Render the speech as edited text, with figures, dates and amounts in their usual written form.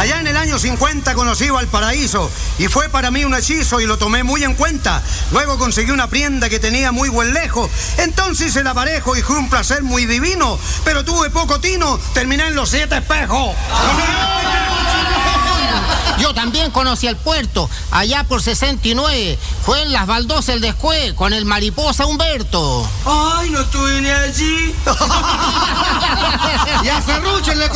Allá en el año 50 conocí Valparaíso y fue para mí un hechizo y lo tomé muy en cuenta. Luego conseguí una prienda que tenía muy buen lejo. Entonces el aparejo y fue un placer muy divino. Pero tuve poco tino, terminé en los 7 espejos. Yo también conocí el puerto, allá por 69. Fue en Las Baldosas el Descue, con el mariposa Humberto. Ay, no estuve ni allí. Y a Serrucho le